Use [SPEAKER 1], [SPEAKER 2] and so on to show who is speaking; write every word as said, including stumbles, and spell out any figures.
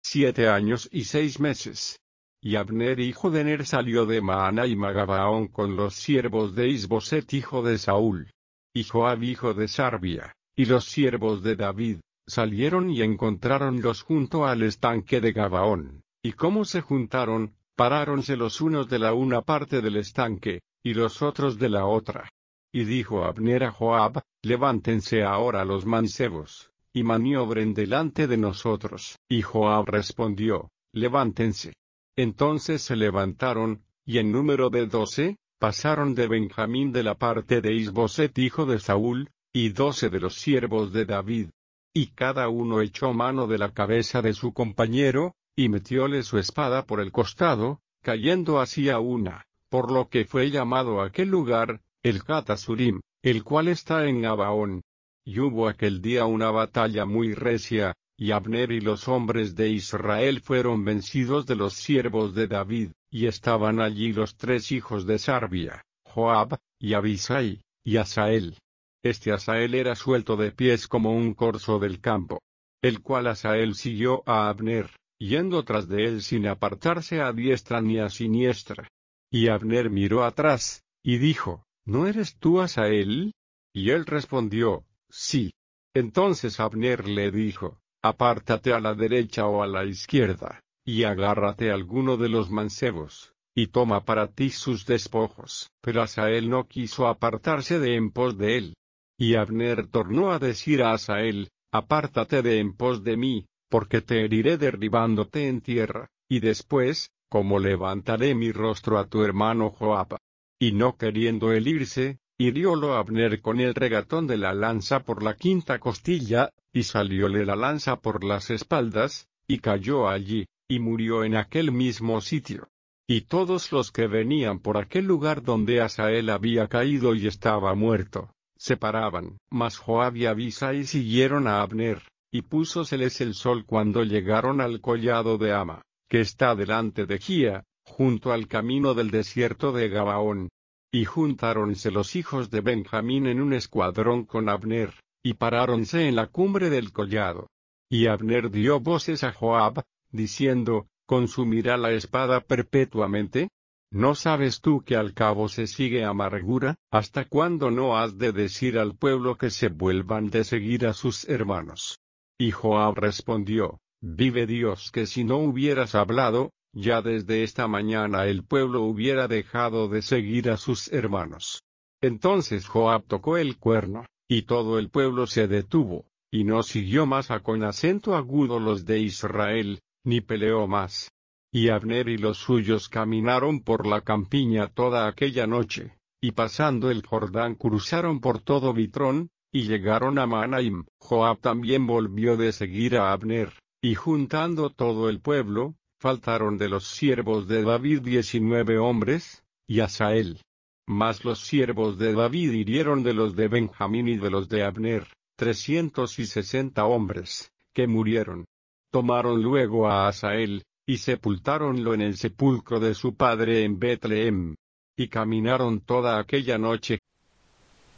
[SPEAKER 1] siete años y seis meses. Y Abner hijo de Ner salió de Mahanaim a Gabaón con los siervos de Is-Boset hijo de Saúl. Y Joab hijo de Sarbia, y los siervos de David, salieron y encontráronlos junto al estanque de Gabaón. Y como se juntaron, paráronse los unos de la una parte del estanque, y los otros de la otra. Y dijo Abner a Joab, levántense ahora los mancebos, y maniobren delante de nosotros. Y Joab respondió, levántense. Entonces se levantaron, y en número de doce, pasaron de Benjamín de la parte de Is-Boset hijo de Saúl, y doce de los siervos de David. Y cada uno echó mano de la cabeza de su compañero, y metióle su espada por el costado, cayendo así a una, por lo que fue llamado aquel lugar, el Gat-Asurim, el cual está en Gabaón. Y hubo aquel día una batalla muy recia, y Abner y los hombres de Israel fueron vencidos de los siervos de David, y estaban allí los tres hijos de Sarbia, Joab, y Abisai, y Asael. Este Asael era suelto de pies como un corzo del campo. El cual Asael siguió a Abner, yendo tras de él sin apartarse a diestra ni a siniestra. Y Abner miró atrás, y dijo, ¿no eres tú Asael? Y él respondió, sí. Entonces Abner le dijo, apártate a la derecha o a la izquierda, y agárrate alguno de los mancebos, y toma para ti sus despojos. Pero Asael no quiso apartarse de en pos de él. Y Abner tornó a decir a Asael, apártate de en pos de mí, porque te heriré derribándote en tierra, y después, como levantaré mi rostro a tu hermano Joab. Y no queriendo él irse, hiriólo Abner con el regatón de la lanza por la quinta costilla, y salióle la lanza por las espaldas, y cayó allí, y murió en aquel mismo sitio. Y todos los que venían por aquel lugar donde Asael había caído y estaba muerto, se paraban. Mas Joab y Abisai siguieron a Abner, y púsoseles el sol cuando llegaron al collado de Ama, que está delante de Gía, junto al camino del desierto de Gabaón. Y juntáronse los hijos de Benjamín en un escuadrón con Abner, y paráronse en la cumbre del collado. Y Abner dio voces a Joab, diciendo, ¿consumirá la espada perpetuamente? ¿No sabes tú que al cabo se sigue amargura? ¿Hasta cuándo no has de decir al pueblo que se vuelvan de seguir a sus hermanos? Y Joab respondió, vive Dios que si no hubieras hablado, ya desde esta mañana el pueblo hubiera dejado de seguir a sus hermanos. Entonces Joab tocó el cuerno, y todo el pueblo se detuvo, y no siguió más a con acento agudo los de Israel, ni peleó más. Y Abner y los suyos caminaron por la campiña toda aquella noche, y pasando el Jordán cruzaron por todo Bitrón, y llegaron a Mahanaim. Joab también volvió de seguir a Abner, y juntando todo el pueblo, faltaron de los siervos de David diecinueve hombres, y Asael. Mas los siervos de David hirieron de los de Benjamín y de los de Abner, trescientos y sesenta hombres, que murieron. Tomaron luego a Asael, y sepultáronlo en el sepulcro de su padre en Betlehem. Y caminaron toda aquella noche,